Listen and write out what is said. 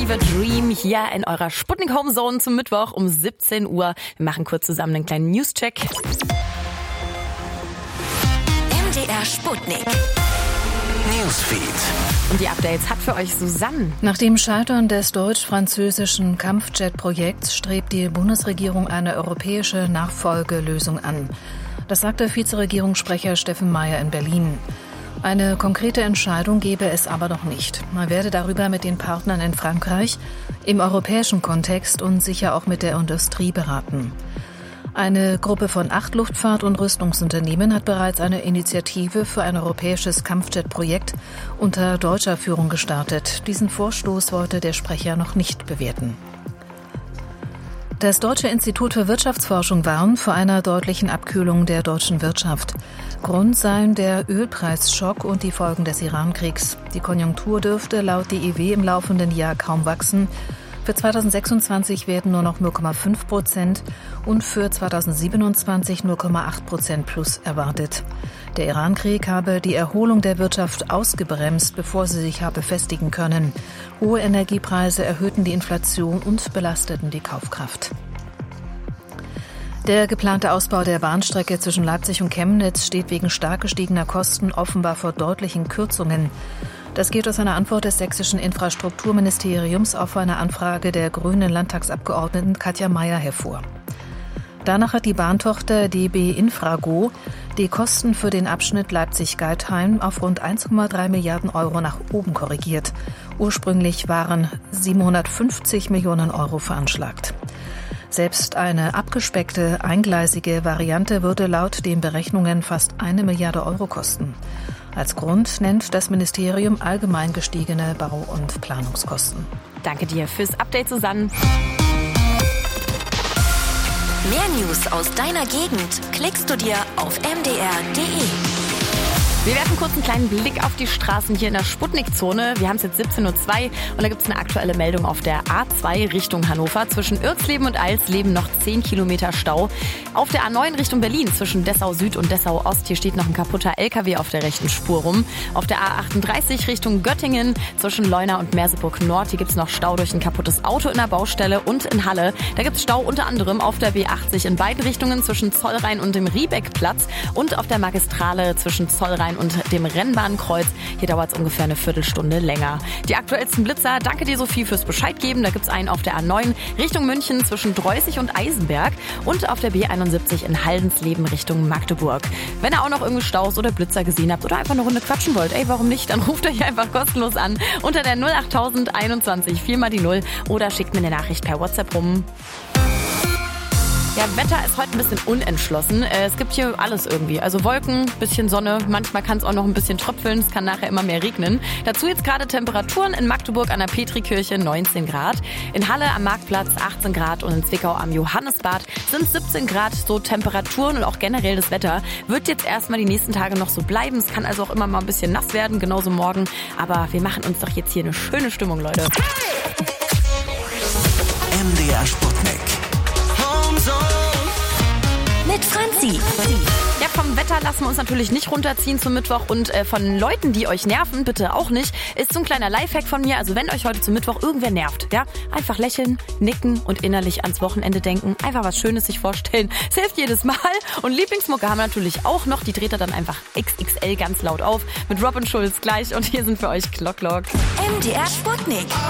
Fever Dream hier in eurer Sputnik Home Zone zum Mittwoch um 17 Uhr. Wir machen kurz zusammen einen kleinen News-Check. MDR Sputnik. Newsfeed. Und die Updates hat für euch Susanne. Nach dem Scheitern des deutsch-französischen Kampfjet-Projekts strebt die Bundesregierung eine europäische Nachfolgelösung an. Das sagte Vizeregierungssprecher Steffen Mayer in Berlin. Eine konkrete Entscheidung gebe es aber noch nicht. Man werde darüber mit den Partnern in Frankreich, im europäischen Kontext und sicher auch mit der Industrie beraten. Eine Gruppe von 8 Luftfahrt- und Rüstungsunternehmen hat bereits eine Initiative für ein europäisches Kampfjet-Projekt unter deutscher Führung gestartet. Diesen Vorstoß wollte der Sprecher noch nicht bewerten. Das Deutsche Institut für Wirtschaftsforschung warnt vor einer deutlichen Abkühlung der deutschen Wirtschaft. Grund seien der Ölpreisschock und die Folgen des Iran-Kriegs. Die Konjunktur dürfte laut DIW im laufenden Jahr kaum wachsen. Für 2026 werden nur noch 0,5% und für 2027 0,8% plus erwartet. Der Iran-Krieg habe die Erholung der Wirtschaft ausgebremst, bevor sie sich habe festigen können. Hohe Energiepreise erhöhten die Inflation und belasteten die Kaufkraft. Der geplante Ausbau der Bahnstrecke zwischen Leipzig und Chemnitz steht wegen stark gestiegener Kosten offenbar vor deutlichen Kürzungen. Das geht aus einer Antwort des sächsischen Infrastrukturministeriums auf eine Anfrage der grünen Landtagsabgeordneten Katja Mayer hervor. Danach hat die Bahntochter DB Infrago die Kosten für den Abschnitt Leipzig-Geithain auf rund 1,3 Milliarden Euro nach oben korrigiert. Ursprünglich waren 750 Millionen Euro veranschlagt. Selbst eine abgespeckte, eingleisige Variante würde laut den Berechnungen fast 1 Milliarde Euro kosten. Als Grund nennt das Ministerium allgemein gestiegene Bau- und Planungskosten. Danke dir fürs Update, Susanne. Mehr News aus deiner Gegend klickst du dir auf mdr.de. Wir werfen kurz einen kleinen Blick auf die Straßen hier in der Sputnik-Zone. Wir haben es jetzt 17:02 Uhr und da gibt es eine aktuelle Meldung auf der A2 Richtung Hannover. Zwischen Irxleben und Alsleben noch 10 Kilometer Stau. Auf der A9 Richtung Berlin zwischen Dessau Süd und Dessau Ost. Hier steht noch ein kaputter LKW auf der rechten Spur rum. Auf der A38 Richtung Göttingen zwischen Leuna und Merseburg Nord. Hier gibt es noch Stau durch ein kaputtes Auto in der Baustelle. Und in Halle, da gibt es Stau unter anderem auf der B80 in beiden Richtungen zwischen Zollrhein und dem Riebeckplatz. Und auf der Magistrale zwischen Zollrhein und dem Rennbahnkreuz. Hier dauert es ungefähr eine Viertelstunde länger. Die aktuellsten Blitzer, danke dir Sophie fürs Bescheid geben. Da gibt es einen auf der A9 Richtung München zwischen Dreußig und Eisenberg und auf der B71 in Haldensleben Richtung Magdeburg. Wenn ihr auch noch irgendwie Staus oder Blitzer gesehen habt oder einfach eine Runde quatschen wollt, warum nicht, dann ruft euch einfach kostenlos an unter der 08000 21 4 mal die 0 oder schickt mir eine Nachricht per WhatsApp rum. Ja, Wetter ist heute ein bisschen unentschlossen. Es gibt hier alles irgendwie. Also Wolken, bisschen Sonne, manchmal kann es auch noch ein bisschen tröpfeln, es kann nachher immer mehr regnen. Dazu jetzt gerade Temperaturen in Magdeburg an der Petrikirche 19 Grad, in Halle am Marktplatz 18 Grad und in Zwickau am Johannesbad sind 17 Grad. So Temperaturen und auch generell das Wetter wird jetzt erstmal die nächsten Tage noch so bleiben. Es kann also auch immer mal ein bisschen nass werden, genauso morgen. Aber wir machen uns doch jetzt hier eine schöne Stimmung, Leute. MDR Sputnik. Mit Franzi. Ja, vom Wetter lassen wir uns natürlich nicht runterziehen zum Mittwoch und von Leuten, die euch nerven, bitte auch nicht. Ist so ein kleiner Lifehack von mir. Also wenn euch heute zum Mittwoch irgendwer nervt, ja, einfach lächeln, nicken und innerlich ans Wochenende denken. Einfach was Schönes sich vorstellen. Es hilft jedes Mal. Und Lieblingsmucke haben wir natürlich auch noch. Die dreht er dann einfach XXL ganz laut auf mit Robin Schulz gleich. Und hier sind für euch Clock Clock. MDR Sputnik.